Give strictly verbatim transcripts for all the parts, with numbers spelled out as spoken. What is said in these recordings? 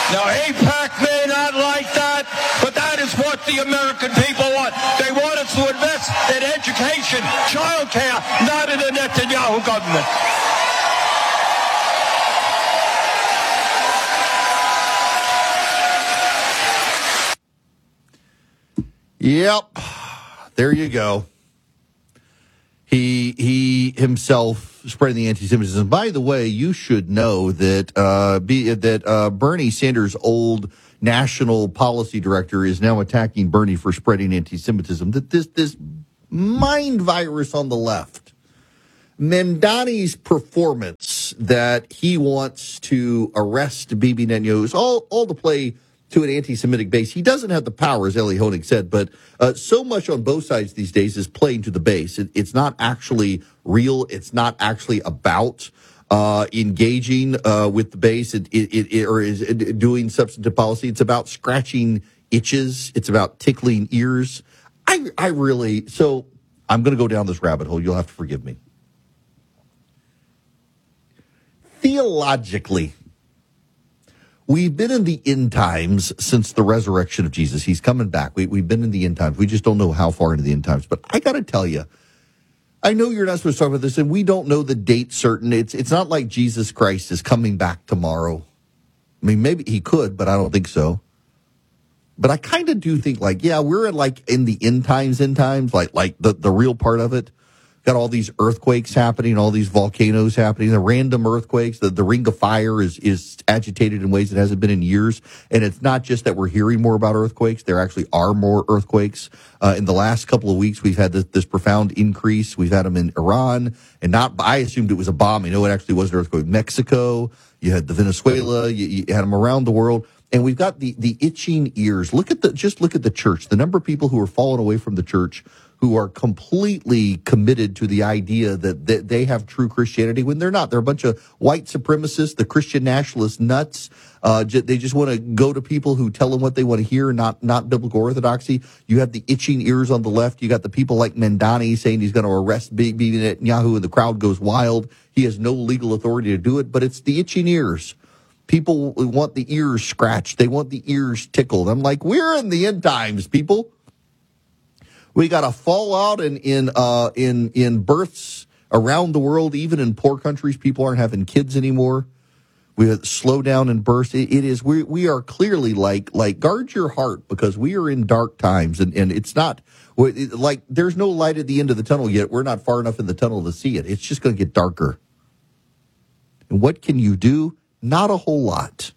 Now, AIPAC may not like that, but that is what the American people want. They want us to invest in education, child care, not in the Netanyahu government. Yep. There you go. He he himself spreading the anti-Semitism. By the way, you should know that uh, be, that uh, Bernie Sanders' old national policy director is now attacking Bernie for spreading anti-Semitism. That this this mind virus on the left, Mamdani's performance that he wants to arrest Bibi Netanyahu is all all to play to an anti-Semitic base. He doesn't have the power, as Eli Honig said, but uh, so much on both sides these days is playing to the base. It, it's not actually real. It's not actually about uh, engaging uh, with the base it, it, it, or is doing substantive policy. It's about scratching itches. It's about tickling ears. I, I really, so I'm going to go down this rabbit hole. You'll have to forgive me. Theologically, we've been in the end times since the resurrection of Jesus. He's coming back. We, we've been in the end times. We just don't know how far into the end times. But I got to tell you, I know you're not supposed to talk about this, and we don't know the date certain. It's it's not like Jesus Christ is coming back tomorrow. I mean, maybe he could, but I don't think so. But I kind of do think, like, yeah, we're in, like, in the end times, end times, like like the, the real part of it. Got all these earthquakes happening, all these volcanoes happening, the random earthquakes. The, the ring of fire is, is agitated in ways it hasn't been in years. And it's not just that we're hearing more about earthquakes. There actually are more earthquakes. Uh, in the last couple of weeks, we've had this, this profound increase. We've had them in Iran. And not, I assumed it was a bomb. You know, it actually was an earthquake. Mexico, you had the Venezuela, you, you had them around the world. And we've got the, the itching ears. Look at the, just look at the church. The number of people who are falling away from the church, who are completely committed to the idea that, that they have true Christianity when they're not. They're a bunch of white supremacists, the Christian nationalist nuts. Uh, j- they just want to go to people who tell them what they want to hear, not not biblical orthodoxy. You have the itching ears on the left. You got the people like Mamdani saying he's going to arrest Bibi Netanyahu, and the crowd goes wild. He has no legal authority to do it, but it's the itching ears. People want the ears scratched. They want the ears tickled. I'm like, we're in the end times, people. We got a fallout in in uh, in in births around the world, even in poor countries. People aren't having kids anymore. We have slow down in births. It, it is we we are clearly like like guard your heart, because we are in dark times, and and it's not like there's no light at the end of the tunnel yet. We're not far enough in the tunnel to see it. It's just going to get darker. And what can you do? Not a whole lot.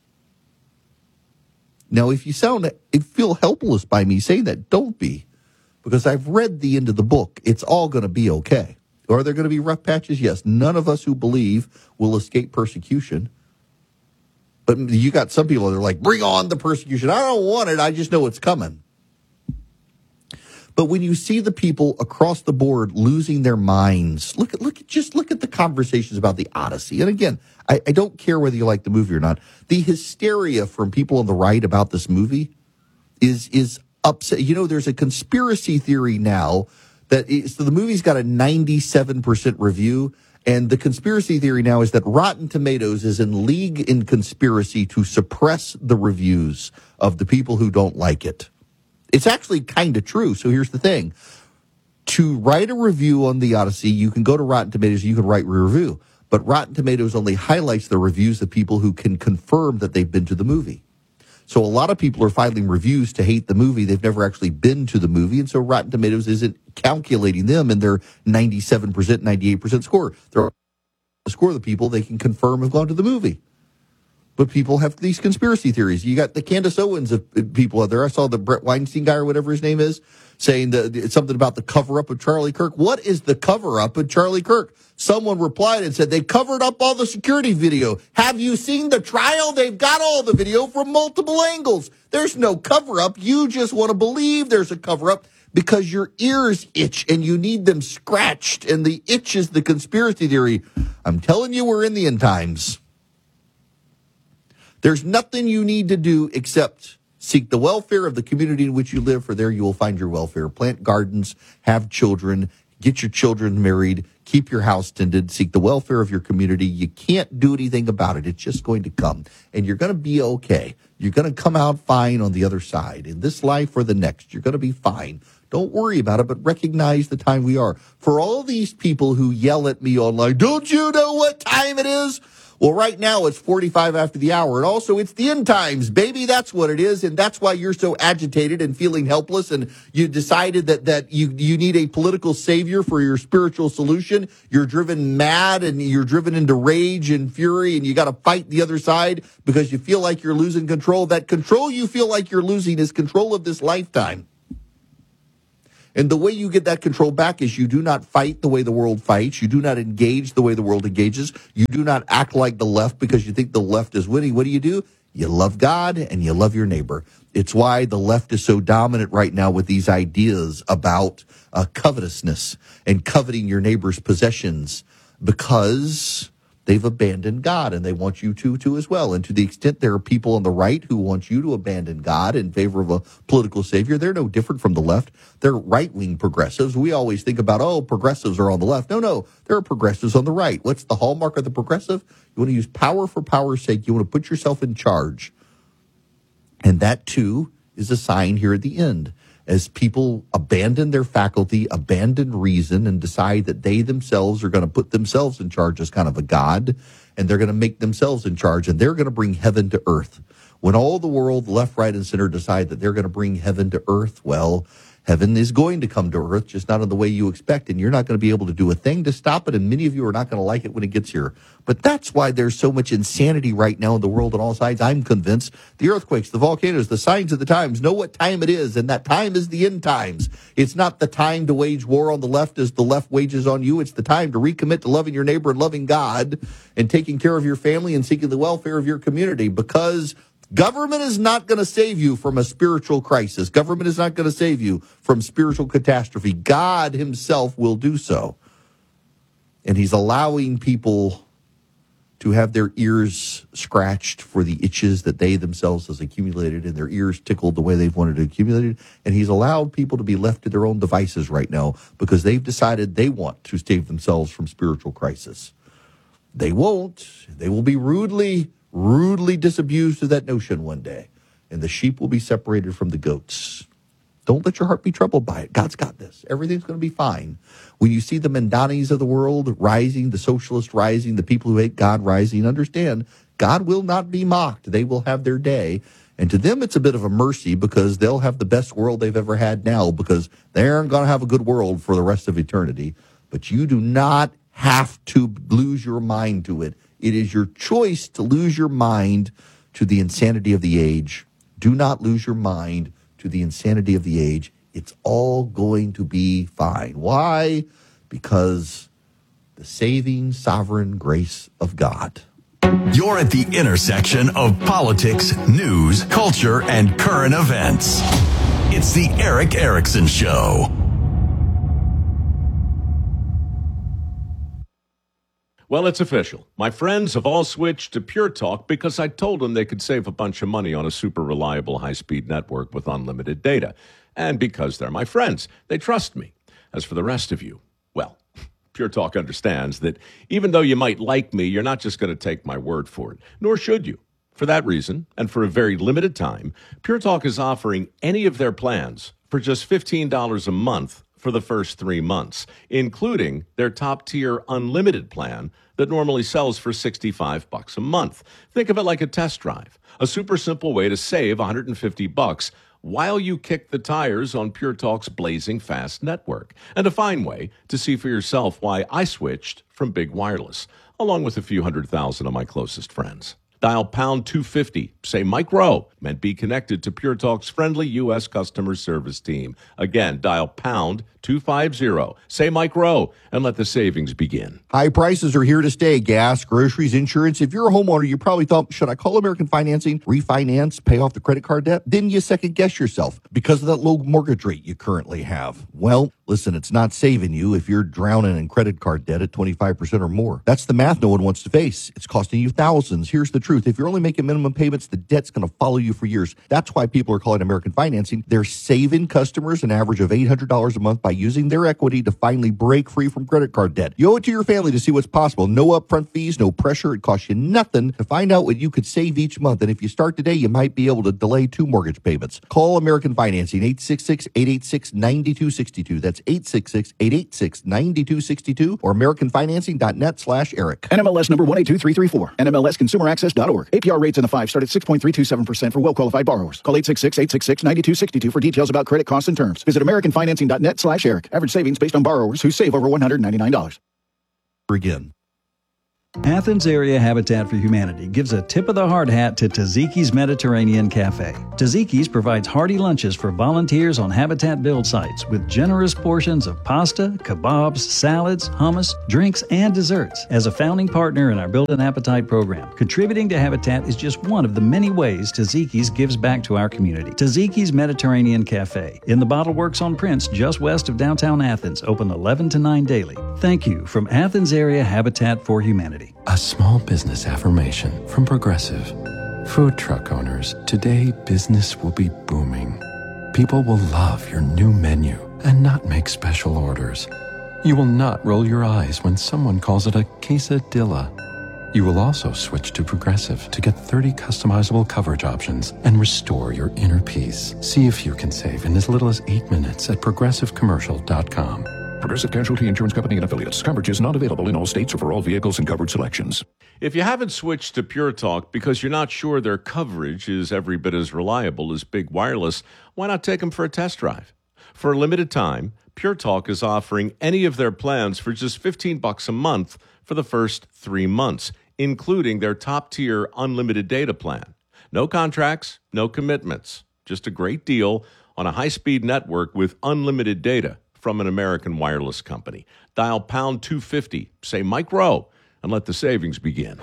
Now, if you sound if feel helpless by me saying that, don't be. Because I've read the end of the book. It's all going to be okay. Are there going to be rough patches? Yes. None of us who believe will escape persecution. But you got some people that are like, bring on the persecution. I don't want it. I just know it's coming. But when you see the people across the board losing their minds, look at look at just look at the conversations about the Odyssey. And again, I, I don't care whether you like the movie or not. The hysteria from people on the right about this movie is is upset. You know, there's a conspiracy theory now that is, so the movie's got a ninety-seven percent review, and the conspiracy theory now is that Rotten Tomatoes is in league in conspiracy to suppress the reviews of the people who don't like it. It's actually kind of true. So here's the thing. To write a review on the Odyssey, you can go to Rotten Tomatoes, you can write a review. But Rotten Tomatoes only highlights the reviews of people who can confirm that they've been to the movie. So a lot of people are filing reviews to hate the movie. They've never actually been to the movie. And so Rotten Tomatoes isn't calculating them in their ninety-seven percent, ninety-eight percent score. They're the score of the people they can confirm have gone to the movie. But people have these conspiracy theories. You got the Candace Owens of people out there. I saw the Brett Weinstein guy or whatever his name is saying that something about the cover-up of Charlie Kirk. What is the cover-up of Charlie Kirk? Someone replied and said, they covered up all the security video. Have you seen the trial? They've got all the video from multiple angles. There's no cover-up. You just want to believe there's a cover-up because your ears itch and you need them scratched, and the itch is the conspiracy theory. I'm telling you, we're in the end times. There's nothing you need to do except seek the welfare of the community in which you live, for there you will find your welfare. Plant gardens, have children, get your children married, keep your house tended, seek the welfare of your community. You can't do anything about it. It's just going to come, and you're going to be okay. You're going to come out fine on the other side. In this life or the next, you're going to be fine. Don't worry about it, but recognize the time we are. For all these people who yell at me online, don't you know what time it is? Well, right now it's forty-five after the hour. And also it's the end times, baby. That's what it is. And that's why you're so agitated and feeling helpless. And you decided that, that you, you need a political savior for your spiritual solution. You're driven mad and you're driven into rage and fury, and you got to fight the other side because you feel like you're losing control. That control you feel like you're losing is control of this lifetime. And the way you get that control back is you do not fight the way the world fights. You do not engage the way the world engages. You do not act like the left because you think the left is winning. What do you do? You love God and you love your neighbor. It's why the left is so dominant right now with these ideas about uh, covetousness and coveting your neighbor's possessions, because they've abandoned God, and they want you to, too, as well. And to the extent there are people on the right who want you to abandon God in favor of a political savior, they're no different from the left. They're right-wing progressives. We always think about, oh, progressives are on the left. No, no, there are progressives on the right. What's the hallmark of the progressive? You want to use power for power's sake. You want to put yourself in charge. And that, too, is a sign here at the end. As people abandon their faculty, abandon reason, and decide that they themselves are going to put themselves in charge as kind of a god, and they're going to make themselves in charge, and they're going to bring heaven to earth. When all the world, left, right, and center, decide that they're going to bring heaven to earth, well, heaven is going to come to earth, just not in the way you expect, and you're not going to be able to do a thing to stop it, and many of you are not going to like it when it gets here. But that's why there's so much insanity right now in the world on all sides. I'm convinced the earthquakes, the volcanoes, the signs of the times know what time it is, and that time is the end times. It's not the time to wage war on the left as the left wages on you. It's the time to recommit to loving your neighbor and loving God and taking care of your family and seeking the welfare of your community, because government is not going to save you from a spiritual crisis. Government is not going to save you from spiritual catastrophe. God himself will do so. And he's allowing people to have their ears scratched for the itches that they themselves has accumulated, and their ears tickled the way they've wanted to accumulate it. And he's allowed people to be left to their own devices right now because they've decided they want to save themselves from spiritual crisis. They won't. They will be rudely rudely disabused of that notion one day, and the sheep will be separated from the goats. Don't let your heart be troubled by it. God's got this. Everything's going to be fine. When you see the Mandanis of the world rising, the socialists rising, the people who hate God rising, understand God will not be mocked. They will have their day. And to them, it's a bit of a mercy because they'll have the best world they've ever had now, because they aren't going to have a good world for the rest of eternity. But you do not have to lose your mind to it. It is your choice to lose your mind to the insanity of the age. Do not lose your mind to the insanity of the age. It's all going to be fine. Why? Because the saving sovereign grace of God. You're at the intersection of politics, news, culture, and current events. It's the Erick Erickson Show. Well, it's official. My friends have all switched to Pure Talk because I told them they could save a bunch of money on a super reliable high-speed network with unlimited data. And because they're my friends, they trust me. As for the rest of you, well, Pure Talk understands that even though you might like me, you're not just going to take my word for it, nor should you. For that reason, and for a very limited time, Pure Talk is offering any of their plans for just fifteen dollars a month for the first three months, including their top-tier unlimited plan that normally sells for sixty-five bucks a month. Think of it like a test drive, a super simple way to save one hundred fifty bucks while you kick the tires on Pure Talk's blazing fast network, and a fine way to see for yourself why I switched from big wireless, along with a few hundred thousand of my closest friends. Dial pound two fifty, say Mike Rowe, and be connected to Pure Talk's friendly U S customer service team. Again, dial pound two fifty, say Mike Rowe, and let the savings begin. High prices are here to stay. Gas, groceries, insurance. If you're a homeowner, you probably thought, should I call American Financing, refinance, pay off the credit card debt? Then you second guess yourself because of that low mortgage rate you currently have. Well, listen, it's not saving you if you're drowning in credit card debt at twenty-five percent or more. That's the math no one wants to face. It's costing you thousands. Here's the truth. If you're only making minimum payments, the debt's going to follow you for years. That's why people are calling American Financing. They're saving customers an average of eight hundred dollars a month by using their equity to finally break free from credit card debt. You owe it to your family to see what's possible. No upfront fees, no pressure. It costs you nothing to find out what you could save each month. And if you start today, you might be able to delay two mortgage payments. Call American Financing, eight six six, eight eight six, nine two six two. That's eight six six, eight eight six, nine two six two or american financing dot net slash Eric. N M L S number one eight two three three four. N M L S consumer access dot org. A P R rates in the five start at six point three two seven percent for well-qualified borrowers. Call eight six six, eight six six, nine two six two for details about credit costs and terms. Visit american financing dot net slash Eric. Average savings based on borrowers who save over one hundred ninety-nine dollars. Again. Athens Area Habitat for Humanity gives a tip of the hard hat to Taziki's Mediterranean Cafe. Taziki's provides hearty lunches for volunteers on Habitat build sites with generous portions of pasta, kebabs, salads, hummus, drinks, and desserts. As a founding partner in our Build an Appetite program, contributing to Habitat is just one of the many ways Taziki's gives back to our community. Taziki's Mediterranean Cafe in the Bottle Works on Prince, just west of downtown Athens, open eleven to nine daily. Thank you from Athens Area Habitat for Humanity. A small business affirmation from Progressive. Food truck owners, today business will be booming. People will love your new menu and not make special orders. You will not roll your eyes when someone calls it a quesadilla. You will also switch to Progressive to get thirty customizable coverage options and restore your inner peace. See if you can save in as little as eight minutes at progressive commercial dot com. Progressive Casualty Insurance Company and Affiliates. Coverage is not available in all states or for all vehicles and covered selections. If you haven't switched to Pure Talk because you're not sure their coverage is every bit as reliable as Big Wireless, why not take them for a test drive? For a limited time, Pure Talk is offering any of their plans for just fifteen bucks a month for the first three months, including their top-tier unlimited data plan. No contracts, no commitments, just a great deal on a high-speed network with unlimited data from an American wireless company. Dial pound two fifty, say Mike Rowe, and let the savings begin.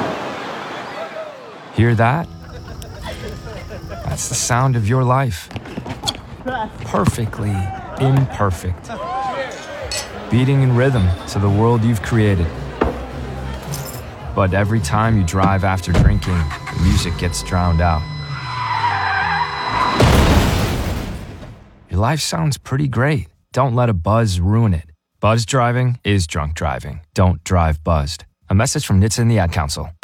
Hear that? That's the sound of your life. Perfectly imperfect. Beating in rhythm to the world you've created. But every time you drive after drinking, the music gets drowned out. Your life sounds pretty great. Don't let a buzz ruin it. Buzz driving is drunk driving. Don't drive buzzed. A message from N H T S A and the Ad Council.